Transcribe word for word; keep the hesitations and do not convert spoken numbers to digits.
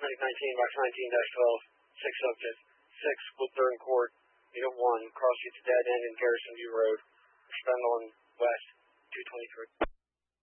nineteen nineteen twelve, six subject. six, Woodburn Court, Unit one, Cross Streets Dead End and Garrison View Road.